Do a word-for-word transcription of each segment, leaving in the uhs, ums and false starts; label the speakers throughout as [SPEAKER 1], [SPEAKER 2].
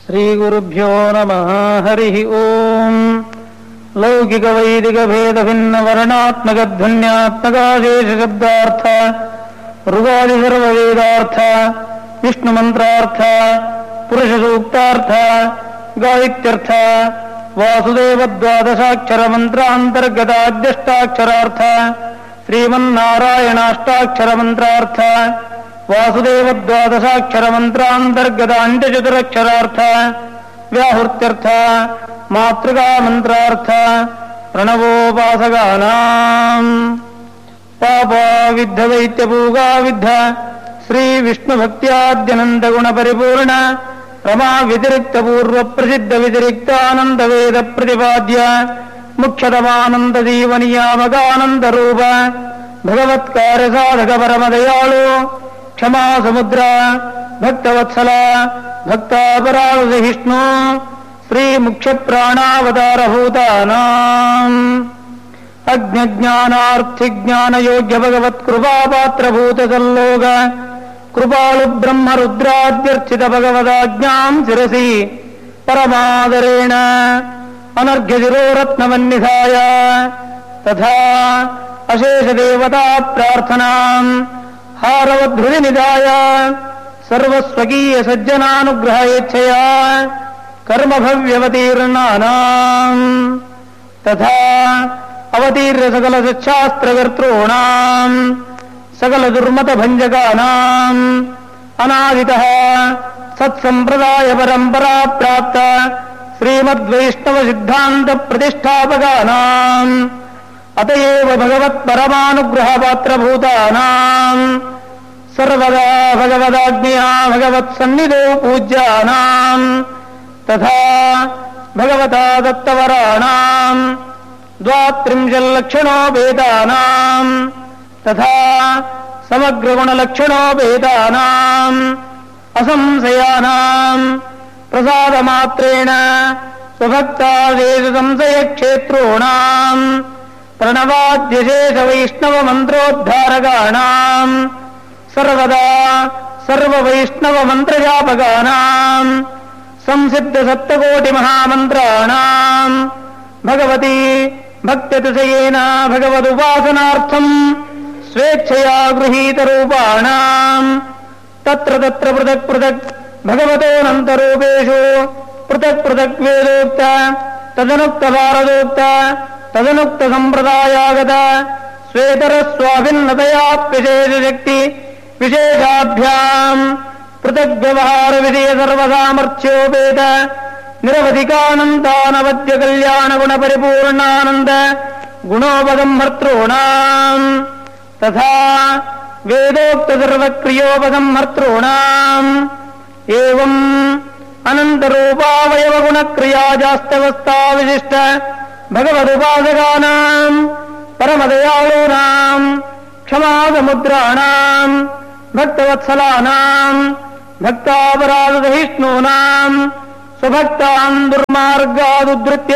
[SPEAKER 1] ಶ್ರೀಗುರುಭ್ಯೋ ನಮಃ. ಹರಿ ಓಂ. ಲೌಕಿಕ ವೈದಿಕ ಭೇದ ಭಿನ್ನ ವರ್ಣಾತ್ಮಕ ಧ್ವನ್ಯಾತ್ಮಕಾಶೇಷ ಶಬ್ದಾರ್ಥ ಋಗಾದಿ ಸರ್ವ ವೇದಾರ್ಥ ವಿಷ್ಣು ಮಂತ್ರಾರ್ಥ ಪುರುಷ ಸೂಕ್ತಾರ್ಥ ಗಾಯತ್ಯರ್ಥ ವಾಸುದೇವ ದ್ವಾದಶಾಕ್ಷರ ಮಂತ್ರಾಂತರ್ಗತ ಅಧ್ಯಷ್ಟಾಕ್ಷರಾರ್ಥ ಶ್ರೀಮನ್ನಾರಾಯಣಾಷ್ಟಾಕ್ಷರ ಮಂತ್ರಾರ್ಥ ವಾಸುದೇವ ದ್ವಾದಶಾಕ್ಷರ ಮಂತ್ರಾಂತರ್ಗತ ಅಂತ್ಯಚತುರಕ್ಷರಾರ್ಥ ವ್ಯಾಹೃತ್ಯರ್ಥ ಮಾತೃಕಾ ಮಂತ್ರಾರ್ಥ ಪ್ರಣವೋಪಾಸಗಾನಾಂ ಪಾಪಾ ವಿದ್ಧ ದೈತ್ಯ ಪೂಗಾ ವಿದ್ಧ ಶ್ರೀ ವಿಷ್ಣು ಭಕ್ತ್ಯಾದ್ಯನಂದ ಗುಣ ಪರಿಪೂರ್ಣ ರಮಾ ವ್ಯತಿರಿಕ್ತ ಪೂರ್ವ ಪ್ರಸಿದ್ಧ ವ್ಯತಿರಿಕ್ತಾನಂದ ವೇದ ಪ್ರತಿಪಾದ್ಯ ಮುಖ್ಯತಮಾನಂದ ಜೀವನಿಯಾಮಕಾನಂದ ರೂಪ ಭಗವತ್ಕಾರ್ಯ ಸಾಧಕ ಪರಮದಯಾಳು ಕ್ಷಮಾ ಸಮುದ್ರ ಭಕ್ತವತ್ಸಲ ಭಕ್ತಾಪರಾಧ ವಿಷ್ಣು ಶ್ರೀ ಮುಖ್ಯ ಪ್ರಾಣಾವತಾರಭೂತಾನಾಂ ಅಜ್ಞಾನಾರ್ಥಿಜ್ಞಾನ ಯೋಗ್ಯ ಭಗವತ್ ಕೃಪಾಪಾತ್ರಭೂತ ಸಲ್ಲೋಗ ಕೃಪಾಳು ಬ್ರಹ್ಮ ರುದ್ರಾದ್ಯರ್ಚಿತ ಭಗವದಾಜ್ಞಾಂ ಶಿರಸಿ ಪರಮಾದರೇಣ ಅನರ್ಘ್ಯ ಶಿರೋರತ್ನವನ್ನಿಧಾಯ ತಥಾ ಅಶೇಷ ದೇವತಾ ಪ್ರಾರ್ಥನಾಂ ಹಾರವಧೃತಿ ನಿಧಾಯ ಸರ್ವಸ್ವಕೀಯ ಸಜ್ಜನಾನುಗ್ರಹ ಯೇಚ್ಛಯ ಕರ್ಮಭವ್ಯವತೀರ್ಣಾನಾಂ ತಥಾ ಅವತೀರ್ಯ ಸಕಲ ಸಚ್ಛಾಸ್ತ್ರಕರ್ತॄಣಾಂ ಸಕಲ ದುರ್ಮತ ಭಂಜಕಾನಾಂ ಅನಾದಿತಃ ಸತ್ಸಂಪ್ರದಾಯ ಪರಂಪರಾ ಪ್ರಾಪ್ತ ಶ್ರೀಮದ್ವೈಷ್ಣವ ಸಿದ್ಧಾಂತ ಪ್ರತಿಷ್ಠಾಪಕಾನಾಂ ಅತಯೇವ ಭಗವತ್ ಪರಮಾನುಗ್ರಹ ಪಾತ್ರಭೂತಾನಾಂ ಸರ್ವದಾ ಭಗವದಾಜ್ಞೆಯ ಭಗವತ್ ಸನ್ನಿಧೋ ಪೂಜ್ಯಾನಾಂ ತಥಾ ಭಗವತಾ ದತ್ತವರಾಣಾಂ ದ್ವಾತ್ರಿಂಶಲ್ಲಕ್ಷಣೋ ಭೇದಾನಾಂ ತಥಾ ಸಮಗ್ರಗುಣಲಕ್ಷಣೋ ಭೇದಾನಾಂ ಅಸಂಶಯಾನಾಂ ಪ್ರಸಾದಮಾತ್ರೇಣ ಸ್ವಭಕ್ತಾದೇಶ ಸಂಶಯ ಕ್ಷೇತ್ರೋಣಾಂ ಪ್ರಣವಾದ್ಯಶೇಷ ವೈಷ್ಣವ ಮಂತ್ರೋದ್ಧಾರಕಾಣಾಂ ಸರ್ವದಾ ಸರ್ವ ವೈಷ್ಣವ ಮಂತ್ರಜಾಪಕಾನಾಂ ಸಂಸಿದ್ಧ ಸಪ್ತಕೋಟಿ ಮಹಾಮಂತ್ರಾಣಾಂ ಭಗವತಿ ಭಕ್ತ್ಯತಿಶಯೇನ ಭಗವದುಪಾಸನಾರ್ಥಂ ಸ್ವೇಚ್ಛಯಾ ಗೃಹೀತ ರೂಪಾಣಾಂ ತತ್ರ ತತ್ರ ಪೃಥಕ್ ಪೃಥಕ್ ಭಗವತೋನಂತರೂಪೇಷು ಪೃಥಕ್ ಪೃಥಕ್ ವೇದೋಕ್ತ ತದನುಕ್ತ ಭಾರದೋಕ್ತ ತದನುಕ್ತ ಸಂಪ್ರದಾಯಾಗತ ಸ್ವೇತರ ಸ್ವಾಭಿನ್ನತಯಾಪ್ಯಶೇಷ ಶಕ್ತಿ ವಿಶೇಷಾಭ್ಯಾಂ ಪೃಥಕ್ ವ್ಯವಹಾರ ವಿಷಯ ಸರ್ವಸಾಮರ್ಥ್ಯೋಪೇತ ನಿರವಧಿಕಾನಂದಾನವದ್ಯ ಕಲ್ಯಾಣ ಗುಣ ಪರಿಪೂರ್ಣಾನಂದ ಗುಣೋಪಸಂಹರ್ತॄಣಾಂ ತಥಾ ವೇದೋಕ್ತ ಸರ್ವಕ್ರಿಯೋಪಸಂಹರ್ತॄಣಾಂ ಏವಂ ಅನಂತರೂಪಾವಯವ ಗುಣಕ್ರಿಯಾಜಾಸ್ತವಸ್ಥಾ ವಿಶಿಷ್ಟ ಭಗವದುಪಾಸಕಾನಾಂ ಪರಮದಯಾಳೂನಾಂ ಕ್ಷಮಾಸಮುದ್ರಾಣಾಂ ಭಕ್ತವತ್ಸಲಾನಾಂ ಭಕ್ತಾಪರಾಧಸಹಿಷ್ಣೂನಾಂ ಸ್ವಭಕ್ತಾನ್ ದುರ್ಮಾರ್ಗಾದುದ್ಧೃತ್ಯ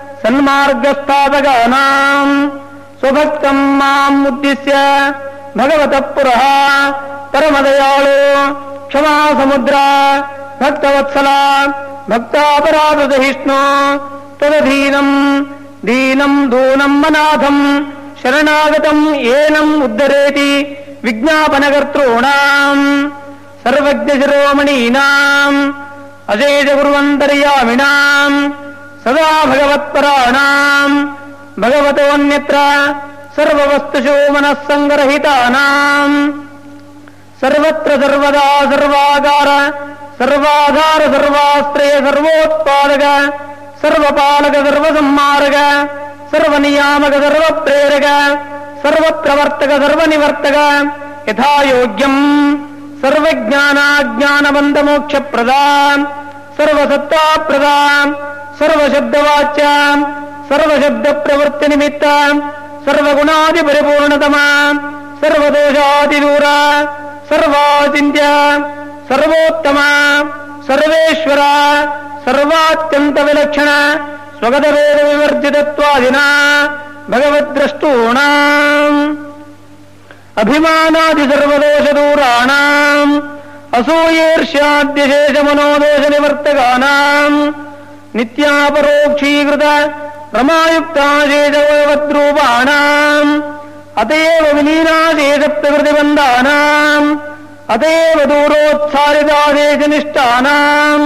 [SPEAKER 1] ಸನ್ಮಾರ್ಗಸ್ಥಾಪಕಾನಾಂ ಸ್ವಭಕ್ತಂ ಮಾಂ ಉದ್ದಿಶ್ಯ ಭಗವತಃ ಪುರಃ ಪರಮದಯಾಳು ಕ್ಷಮಾಸಮುದ್ರ ಭಕ್ತವತ್ಸಲ ಭಕ್ತಾಪರಾಧಸಹಿಷ್ಣು ತದಧೀನಂ ದೀನಂ ದೂನಂ ಅನಾಥಂ ಶರಣಾಗತಂ ಏನಂ ಉದ್ಧರೇತಿ ವಿಜ್ಞಾಪನಕರ್ತॄಣಾಂ ಸರ್ವಜ್ಞ ಶಿರೋಮಣೀನಾಂ ಅಶೇಷ ಗುರುವಂತರ್ಯಾಮಿಣಾಂ ಸದಾ ಭಗವತ್ಪರಾಣಾಂ ಭಗವತೋನ್ಯತ್ರ ಸರ್ವವಸ್ತುಷು ಮನಸ್ಸಂಗರಹಿತಾನಾಂ ಸರ್ವತ್ರ ಸರ್ವದಾ ಸರ್ವಾಗಾರ ಸರ್ವಾಧಾರ ಸರ್ವಾಶ್ರಯ ಸರ್ವೋತ್ಪಾದಕ ಸರ್ವಪಾಲಕ ಸರ್ವಸಂಹಾರಕ ಸರ್ವನಿಯಾಮಕ ಸರ್ವಪ್ರೇರಕ ಸರ್ವಪ್ರವರ್ತಕ ಸರ್ವನಿವರ್ತಕ ಯಥಾಯೋಗ್ಯಂ ಸರ್ವಜ್ಞಾನಾಜ್ಞಾನಬಂಧಮೋಕ್ಷಪ್ರದಾಂ ಸರ್ವಸತ್ತಾಪ್ರದಾಂ ಸರ್ವಶಬ್ದವಾಚ್ಯಾಂ ಸರ್ವಶಬ್ದಪ್ರವೃತ್ತಿನಿಮಿತ್ತಾಂ ಸರ್ವಗುಣಾದಿಪರಿಪೂರ್ಣತಮಾಂ ಸರ್ವದೋಷಾದಿದೂರ ಸರ್ವಾಚಿಂತ್ಯ ಸರ್ವೋತ್ತಮ ಸರ್ವೇಶ್ವರ ಸರ್ವಾತ್ಯಂತ ವಿಲಕ್ಷಣ ಸ್ವಗತವೇದ ವಿವರ್ಜಿತತ್ವಾದಿನ ಭಗವದ್ದ್ರಷ್ಟೂಣಾಂ ಅಭಿಮಾನಾದಿ ಸರ್ವದೋಷದೂರಾಣಾಂ ಅಸೂಯೇರ್ಷ್ಯಾದ್ಯಶೇಷಮನೋದೋಷ ನಿವರ್ತಕಾನಾಂ ನಿತ್ಯಾಪರೋಕ್ಷೀಕೃತ ರಮಾಯುಕ್ತಾಶೇಷವದ್ರೂಪಾಣಾಂ ಅತೇವ ವಿಲೀನಾಶೇಷ ಪ್ರಕೃತಿಬಂಧಾನಾಂ ಅತೇವ ದೂರೋತ್ಸಾರಿತಾಶೇಷನಿಷ್ಠಾನಾಂ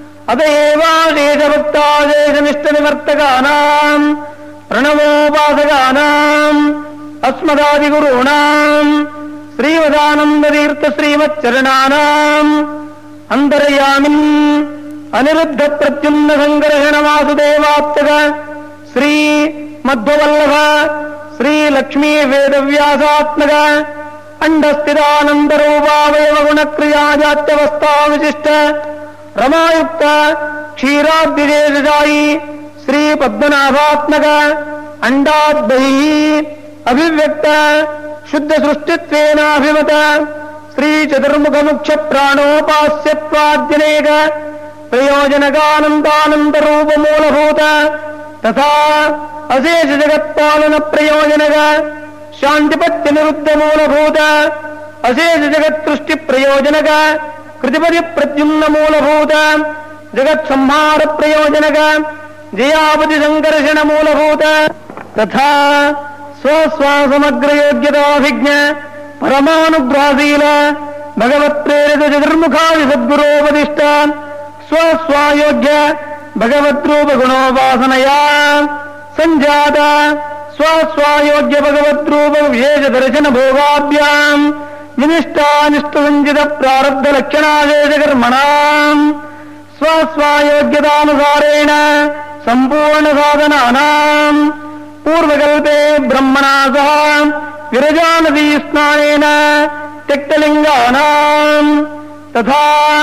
[SPEAKER 1] ಅತೇವಾಶೇಷಭಕ್ತಾಶೇಷನಿಷ್ಠನಿವರ್ತಕಾನಾಂ ಪ್ರಣವೋಪಾಸಕಾನಾಂ ಅಸ್ಮದಾದಿಗುರುಣಾಂ ಶ್ರೀಮದಾನಂದತೀರ್ಥ ಶ್ರೀಮಚ್ಚರಣಾನಾಂ ಅಂತರ್ಯಾಮಿನ್ ಅನಿರುದ್ಧ ಪ್ರದ್ಯುಮ್ನ ಸಂಕರ್ಷಣ ವಾಸುದೇವಾತ್ಮಕ ಶ್ರೀ ಮಧ್ವವಲ್ಲಭ ಶ್ರೀ ಲಕ್ಷ್ಮೀ ವೇದವ್ಯಾಸಾತ್ಮಕ ಅಂಡಸ್ಥಿತಾನಂದರೂಪಾವಯವ ಗುಣಕ್ರಿಯಾಜಾತ್ಯವಸ್ಥಾ ವಿಶಿಷ್ಟ ರಮಾಯುಕ್ತ ಕ್ಷೀರಾದ್ವಿಜೇಶಾಯಿ ಶ್ರೀ ಪದ್ಮನಾಭಾತ್ಮಕ ಅಂಡಾದ್ಬಹಿ ಅಭಿವ್ಯಕ್ತ ಶುದ್ಧ ಸೃಷ್ಟಿತ್ವೇನಾಭಿಮತ ಶ್ರೀ ಚತುರ್ಮುಖ ಮುಖ್ಯ ಪ್ರಾಣೋಪಾಸ್ಯತ್ವಾದ್ಯನೇಕ ಪ್ರಯೋಜನಕಾನಂದಾನಂದ ರೂಪ ಮೂಲಭೂತ ತಥಾ ಅಶೇಷ ಜಗತ್ಪಾಲನ ಪ್ರಯೋಜನಕ ಶಾಂತಿಪತ್ಯ ನಿರುದ್ಧ ಮೂಲಭೂತ ಅಶೇಷ ಜಗತ್ಸೃಷ್ಟಿ ಪ್ರಯೋಜನಕ ಕೃತಿಪದಿ ಪ್ರದ್ಯುಮ್ನ ಮೂಲಭೂತ ಜಗತ್ ಸಂಹಾರ ಪ್ರಯೋಜನಕ ಜಯಾಪತಿ ಸಂಕರ್ಷಣ ಮೂಲಭೂತ ತಥಾ ಸ್ವಸ್ವಾಸಮಗ್ರ ಯೋಗ್ಯತಾಭಿಜ್ಞ ಪರಮಾನುಗ್ರಹಶೀಲ ಭಗವತ್ ಪ್ರೇರಿತ ಚತುರ್ಮುಖಾದಿ ಸದ್ಗುರೋಪದಿಷ್ಟ ಸ್ವಸ್ವಾಯೋಗ್ಯ ಭಗವದ್ರೂಪ ಗುಣೋಪಾಸನಯ ಸಂಜಾತ ಸ್ವಸ್ವಾಯೋಗ್ಯ ಭಗವದ್ರೂಪ ವಿಶೇಷ ದರ್ಶನ ಭೋಗಾಭ್ಯಾಂ ನಿನಿಷ್ಠಾನಿಷ್ಠ ಸಂಚಿತ ಪ್ರಾರಬ್ಧ ಲಕ್ಷಣಾದೇಶ ಕರ್ಮಣಾಂ ಸ್ವಸ್ವಾಯೋಗ್ಯತಾನುಸಾರೇಣ ಸಂಪೂರ್ಣ ಸಾಧನಾನಾಂ ಪೂರ್ವಕಲ್ಪೆ ಬ್ರಹ್ಮಣಾ ಸಹ ವಿರಜಾನದೀ ಸ್ನಾನೇನ ತ್ಯಕ್ತಲಿಂಗಾನಾಂ ತಥಾ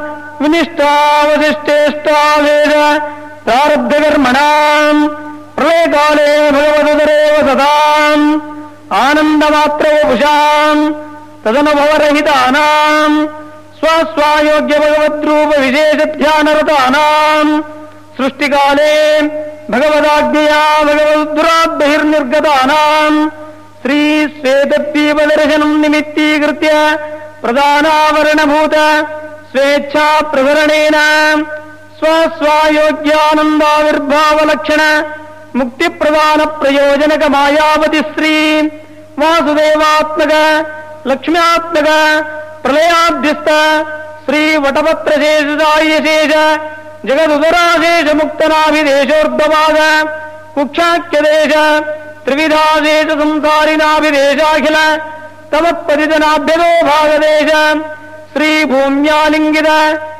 [SPEAKER 1] ವಿನಿಷ್ಠಾವಶಿಷ್ಟೇಷ್ಟಾವೇದ ಪ್ರಾರಬ್ಧಕರ್ಮಣಾಂ ಪ್ರಳಯಕಾಲೇ ಭಗವದುದರೇವ ಸದಾಂ ಆನಂದಮಾತ್ರವಪುಷಾಂ ತದನುಭವರಹಿತಾನಾಂ ಸ್ವಸ್ವಾಯೋಗ್ಯ ಭಗವದ್ರೂಪ ವಿಶೇಷ ಧ್ಯಾನರತಾನಾಂ ಸೃಷ್ಟಿಕಾಲೇ ಭಗವದಾಜ್ಞೆಯಾ ಭಗವದ್ದುರಾದ್ಬಹಿರ್ನಿರ್ಗತಾನಾಂ ಶ್ರೀ ಶ್ವೇತದ್ವೀಪದರ್ಶನಂ ನಿಮಿತ್ತೀಕೃತ್ಯ ಪ್ರಧಾನಾವರಣಭೂತ ಸ್ವೇಚ್ಛಾ ಪ್ರಸರಣೇನ ಸ್ವಸ್ವಾಯೋಗ್ಯಾನಂದಾವಿರ್ಭಾವಲಕ್ಷಣ ಮುಕ್ತಿ ಪ್ರದಾನ ಪ್ರಯೋಜನಕ ಮಾಯಾವತಿ ಶ್ರೀ ವಾಸುದೇವಾತ್ಮಕ ಲಕ್ಷ್ಮ್ಯಾತ್ಮಕ ಪ್ರಳಯಾಧ್ಯಸ್ಥ ಶ್ರೀ ವಟಪತ್ರಶೇಷಾಯಶೇಷ ಜಗದುದರಾಶೇಷ ಮುಕ್ತನಾಭಿದೇಶೋರ್ಧವಾದ ಕುಕ್ಷಾಖ್ಯದೇಶ ತ್ರಿವಿಧಾದೇಶ ಸಂಸಾರಿನಾಭಿದೇಶಾಖಿಲ ತಮತ್ಪತಿತನಾಭ್ಯದೋ ಭಾಗದೇಶ ಶ್ರೀ ಭೂಮ್ಯಾಲಿಂಗಿತ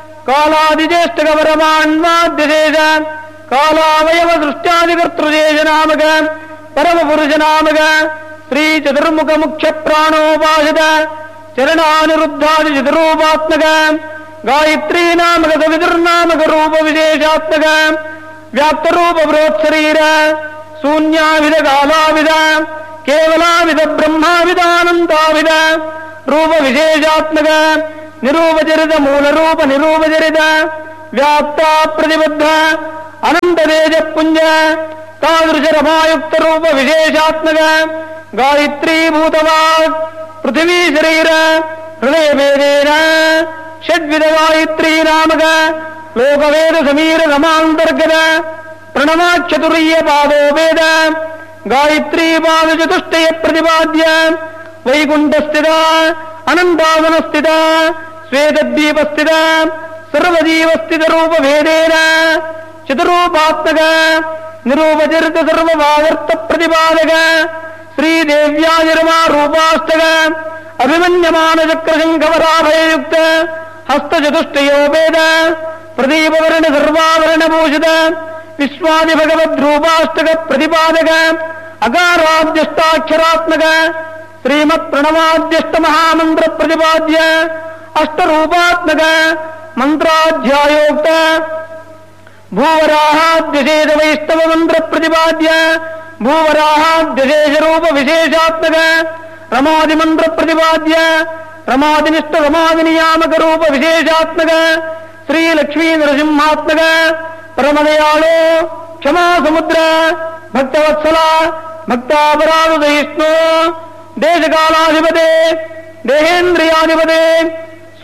[SPEAKER 1] ಕಾಲಾದಿಜೇಷ್ಠಗವರಮಾನ್ವಾದ್ಯಶೇಷ ಕಾಲಾವಯವ ದೃಷ್ಟ್ಯಾದಿಕರ್ತೃಶೇಷ ನಾಮಕ ಪರಮಪುರುಷ ನಾಮಕ ಶ್ರೀ ಚತುರ್ಮುಖ ಮುಖ್ಯ ಪ್ರಾಣೋಪಾಸಿತ ಚರಣಾನಿರುದ್ಧಾದಿ ಚತುರೂಪಾತ್ಮಕ ಗಾಯತ್ರೀ ನಾಮಕ ಸವಿದುರ್ನಾಮಕ ರೂಪ ವಿಶೇಷಾತ್ಮಕ ವ್ಯಾಪ್ತರೂಪ ಬೃಹತ್ಶರೀರ ಶೂನ್ಯಾವಿಧ ಕಾಲಾವಿಧ ಕೇವಲಾವಿಧ ಬ್ರಹ್ಮಾವಿಧಾನಂದಾವಿಧ ರೂಪ ವಿಶೇಷಾತ್ಮಕ ನಿರೂಪಚರಿತ ಮೂಲರೂಪ ನಿರೂಪಚರಿತ ವ್ಯಾಪ್ತ ಪ್ರತಿಬದ್ಧ ಅನಂತ ತೇಜ ಪುಂಜ ತಾದೃಶ ರಮಾಯುಕ್ತ ರೂಪ ವಿಶೇಷಾತ್ಮಕ ಗಾಯತ್ರೀ ಭೂತವಾಗ್ ಪೃಥಿವೀ ಶರೀರ ಹೃದಯ ಭೇದೇನ ಷಡ್ವಿಧ ಗಾಯತ್ರೀ ನಾಮಕ ಲೋಕವೇದ ಸಮೀರ ರಮಾಂತರ್ಗತ ಪ್ರಣವಾಚತುರ್ಯ ಪಾದೋ ವೇದ ಗಾಯತ್ರೀ ಪಾದ ಚತುಷ್ಟಯ ಪ್ರತಿಪಾದ್ಯ ವೈಕುಂಠಸ್ಥಿತ ಅನಂತಾವನಸ್ಥಿತ ಶ್ವೇತದ್ವೀಪಸ್ಥಿತ ಸರ್ವಜೀವಸ್ಥಿತ ರೂಪ ಭೇದೇನ ಚತುರೂಪಾತ್ಮಕ ನಿರೂಪಚರಿತ ಸರ್ವಭಾವರ್ಥ ಪ್ರತಿಪಾದಕ ಶ್ರೀದೇವ್ಯಾನಿರ್ಮಾ ರೂಪಾಷ್ಟಕ ಅಭಿಮನ್ಯಮಾನ ಚಕ್ರಶಂಖವರಾಭಯಯುಕ್ತ ಹಸ್ತಚತುಷ್ಟಯೋಪೇದ ಪ್ರದೀಪವರ್ಣ ಸರ್ವಾಭರಣಭೂಷಿತ ವಿಶ್ವಾದಿ ಭಗವದ್ರೂಪಾಷ್ಟಕ ಪ್ರತಿಪಾದಕ ಅಕಾರಾದ್ಯಷ್ಟಾಕ್ಷರಾತ್ಮಕ ಶ್ರೀಮತ್ ಪ್ರಣವಾದ್ಯಷ್ಟ ಮಹಾಮಂತ್ರ ಪ್ರತಿಪಾದ್ಯ ಅಷ್ಟರೂಪಾತ್ಮಕ ಮಂತ್ರಾಧ್ಯಾಯೋಕ್ತ ಭೂವರಾಹಾದ್ಯಶೇಷ ವೈಷ್ಣವ ಮಂತ್ರ ಪ್ರತಿಪಾದ್ಯ ಭೂವರಾಹಾದ್ಯಶೇಷ ರೂಪ ವಿಶೇಷಾತ್ಮಕ ರಮಾದಿ ಮಂತ್ರ ಪ್ರತಿಪಾದ್ಯ ರಮಾದಿನಿಷ್ಠ ರಮಾದಿ ನಿಯಾಮಕ ರೂಪ ವಿಶೇಷಾತ್ಮಕ ಶ್ರೀ ಲಕ್ಷ್ಮೀ ನರಸಿಂಹಾತ್ಮಕ ಪರಮದಯಾಳು ಕ್ಷಮಾ ಸಮುದ್ರ ಭಕ್ತವತ್ಸಲ ಭಕ್ತಾಪರಾಧ ಸಹಿಷ್ಣು ದೇಶಕಾಲಾಧಿಪತೆ ದೇಹೇಂದ್ರಿಯಾಧಿಪತೆ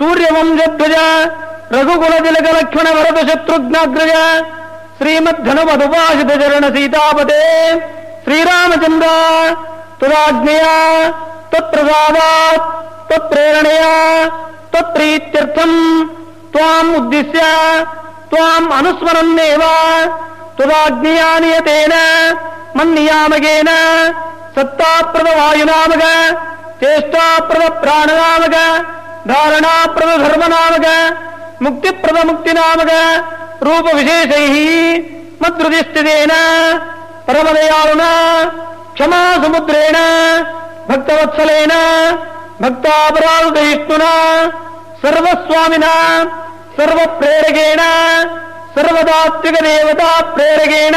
[SPEAKER 1] ಸೂರ್ಯವಂಶಧ್ವಜ ರಘುಕುಲ ತಿಲಕ ಲಕ್ಷ್ಮಣ ಭರತ ಶತ್ರುಘ್ನಾಗ್ರಜ ಶ್ರೀಮದ್ಧನುಮಧುಪಾಶಿತ ಚರಣ ಸೀತಾಪತೆ ಶ್ರೀರಾಮಚಂದ್ರ ತುರಾಜ್ಞೆಯ ತತ್ಪ್ರಸಾದಾತ್ ತತ್ಪ್ರೇರಣೆಯ ತತ್ಪ್ರೀತ್ಯರ್ಥಂ ತ್ವಾಂ ಉದ್ದಿಶ್ಯ ತ್ವಾಂ ಅನುಸ್ಮರನ್ನೇವ ತುರಾಜ್ಞೆಯ ನಿಯತೇನ ಮನ್ನಿಯಾಮಕೇನ ಸತ್ತಾಪ್ರದ ವಾಯುನಾಮಕ ಚೇಷ್ಟಾಪ್ರದ ಪ್ರಾಣನಾಮಕ ಧಾರಣಾಪ್ರದ ಧರ್ಮನಾಮಕ ಮುಕ್ತಿಪ್ರದ ಮುಕ್ತಿನಾಮಕ ರೂಪ ವಿಶೇಷೈ ಮದ್ರುದಿಷ್ಟಿದೇನ ಪರಮದಯಾಳುನ ಕ್ಷಮಾ ಸಮುದ್ರೇಣ ಭಕ್ತವತ್ಸಲೇನ ಭಕ್ತಾಪರಾಧಯಿಷ್ಣುನ ಸರ್ವಸ್ವಾಮಿನ ಸರ್ವಪ್ರೇರಕೇಣ ಸರ್ವತಾತ್ವಿಕ ದೇವತಾ ಪ್ರೇರಕೇಣ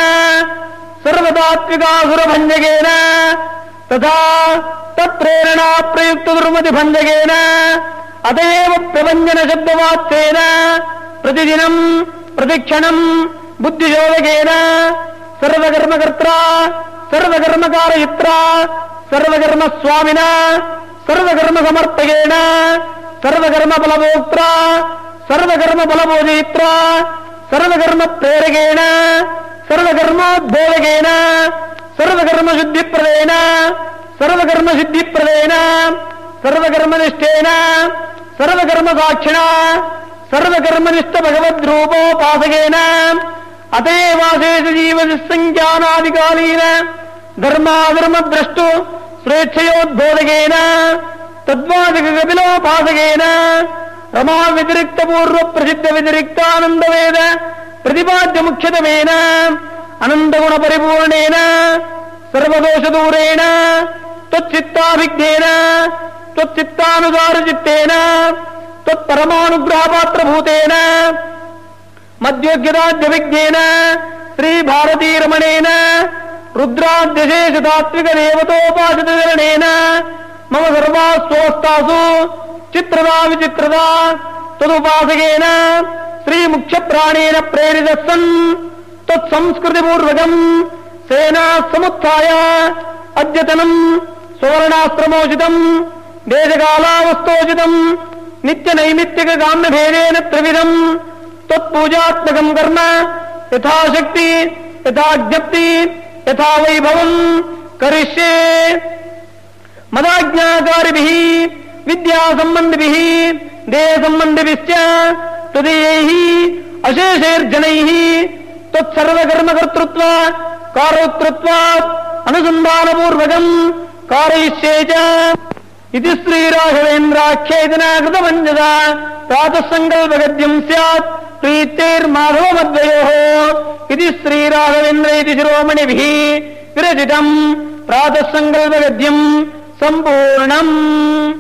[SPEAKER 1] ಸರ್ವತಾತ್ವಿಕಾಸುರಭಂಜಕೇನ ತಥಾ ತತ್ಪ್ರೇರಣಾ ಪ್ರಯುಕ್ತ ದುರ್ಮತಿ ಭಂಜಕೇನ ಅತಯೇವ ಪ್ರಭಂಜನ ಶಬ್ದವಾಚ್ಯೇನ ಪ್ರತಿದಿನಂ ಪ್ರತಿಕ್ಷಣಂ ಬುದ್ಧಿಶೋಧಕೇನ ಸರ್ವಕರ್ಮಕರ್ತ್ರ ಸರ್ವಕರ್ಮಕಾರಯಿತ್ರ ಸರ್ವಕರ್ಮ ಸ್ವಾಮಿನ ಸರ್ವಕರ್ಮ ಸಮರ್ಥಕೇನ ಸರ್ವಕರ್ಮ ಫಲಭೋಕ್ತ್ರ ಸರ್ವಕರ್ಮ ಫಲಭೋಜಯಿತ್ರ ಸರ್ವಕರ್ಮ ಪ್ರೇರಕೇಣ ಸರ್ವಕರ್ಮೋದ್ಬೋಧಕೇನ ಸರ್ವಕರ್ಮ ಶುದ್ಧಿಪ್ರದೇನ ಸರ್ವಕರ್ಮ ಸಿದ್ಧಿಪ್ರದೇನ ಸರ್ವಕರ್ಮನಿಷ್ಠೇನ ಸರ್ವಕರ್ಮ ಸಾಕ್ಷಿಣ ಸರ್ವಕರ್ಮನಿಷ್ಠ ಭಗವದ್ರೂಪೋಪಾಸಕೇನ ಅತಯೇವಾಶೇಷ ಜೀವಸಂಖ್ಯಾನಾದಿಕಾಲೀನ ಧರ್ಮಾಧರ್ಮದ್ರಷ್ಟು ಸ್ವೇಚ್ಛಯೋದ್ಬೋಧಕೇನ ತದ್ವಾಚಕ ಕಪಿಲೋಪಾಸಕೇನ ರಮಾ ವ್ಯತಿರಿಕ್ತ ಪೂರ್ವ ಪ್ರಸಿದ್ಧ ವ್ಯತಿರಿಕ್ತಾನಂದವೇದ ಪ್ರತಿಪಾದ್ಯ ಮುಖ್ಯತಮೇನ ಅನಂತಗುಣ ಪರಿಪೂರ್ಣೇನ ಸರ್ವದೋಷ ದೂರೇಣ ತ್ವಚ್ಚಿತ್ತಾಭಿಜ್ಞೇನ ತ್ವಚ್ಚಿತ್ತಾನುಸಾರ ಚಿತ್ತೇನ ತ್ವತ್ಪರಮಾನುಗ್ರಹ ಪಾತ್ರಭೂತೇನ ಮಧ್ಯೋಗ್ಯದಾದ್ಯಭಿಜ್ಞೇನ ಶ್ರೀ ಭಾರತೀರಮಣೇನ ರುದ್ರಾದ್ಯಶೇಷ ತಾತ್ವಿಕ ದೇವತೋಪಾಸಿತರಣೇನ ಮಮ ಸರ್ವಾಸ್ವಸ್ಥಾಸು ಚಿತ್ರದ ವಿಚಿತ್ರದ ತದುಪಾಸಕೇನ ಶ್ರೀ ಮುಖ್ಯ ಪ್ರಾಣೇನ ಪ್ರೇರಿತ ಸನ್ ತತ್ಸಂಸ್ಕೃತಿ ಪೂರ್ವಕಂ ಸೇನಾ ಸಮುತ್ಥಾಯ ಅದ್ಯತನಂ ಸುವರ್ಣಾಶ್ರಮೋಚಿತಂ ದೇಶಕಾಲಾವಸ್ಥೋಚಿತಂ ನಿತ್ಯ ನೈಮಿತ್ತಿಕ ಕಾಮ್ಯ ಭೇದೇನ ತ್ರಿವಿಧಂ ತತ್ಪೂಜಾತ್ಮಕಂ ಕರ್ಮ ಯಥಾಶಕ್ತಿ ಯಥಾಜ್ಞಪ್ತಿ ಯಥಾ ವೈಭವಂ ಕರಿಷ್ಯೆ ಮದಾಜ್ಞಾಕಾರಿಭಿಃ ವಿದ್ಯಾ ಸಂಬಂಧಿಭಿಃ ದೇಹ ಸಂಬಂಧಿಭಿಶ್ಚ ತದೀಯೈಃ ಅಶೇಷೈರ್ಜನೈಃ ತತ್ಸರ್ವಕರ್ಮಕರ್ತೃತ್ವ ಕಾರೋಕ್ತೃತ್ವಾತ್ ಅನುಸಂಧಾನಪೂರ್ವಕಂ ಕಾರಯಿಷ್ಯೇ ಚ ಇತಿ ಶ್ರೀರಾಘವೇಂದ್ರಾಖ್ಯೇತನ ಕೃತಪಂಚದ ಪ್ರಾತಃ ಸಂಕಲ್ಪಗದ್ಯಂ ಸ್ಯಾತ್ ಪ್ರೀತೈರ್ಮಾಧವಮದ್ವಯೋಃ ಇತಿ ಶ್ರೀರಾಘವೇಂದ್ರ ಇತಿ ಶಿರೋಮಣಿಭಿಃ ವಿರಚಿತಂ ಪ್ರಾತಃ ಸಂಕಲ್ಪಗದ್ಯಂ ಸಂಪೂರ್ಣಂ.